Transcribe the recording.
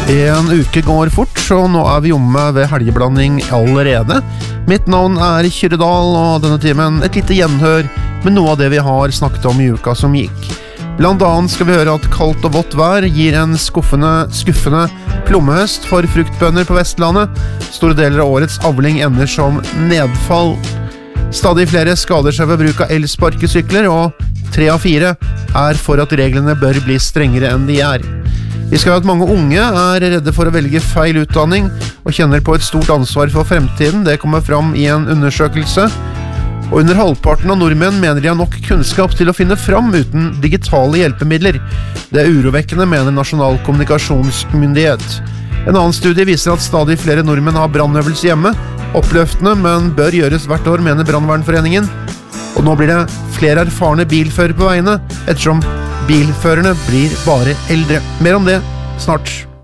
En uke går fort, så nå vi omme ved helgeblanding allerede. Mitt navn Kyrre Dahl, og denne timen et lite gjenhør med noe av det vi har snakket om i uka som gikk. Blant annet skal vi høre at kaldt og vått vær gir en skuffende plommehøst for fruktbønder på Vestlandet. Store deler av årets avling ender som nedfall. Stadig flere skader seg ved bruk av elsparkesykler, og 3 av 4 for at reglene bør bli strengere enn de Vi skal ha at mange unge redde for å velge feil utdanning og kjenner på et stort ansvar for fremtiden. Det kommer fram i en undersøkelse. Og under halvparten av nordmenn mener de har nok kunnskap til å finne fram uten digitale hjelpemidler. Det urovekkende, mener Nasjonal kommunikasjonsmyndighet. En annen studie viser at stadig flere nordmenn har brannøvelse hjemme. Oppløftende, men bør gjøres hvert år, mener Brannvernforeningen. Og nå blir det flere erfarne bilførere på veiene, ettersom bilførerne blir bare eldre. Mer om det snart.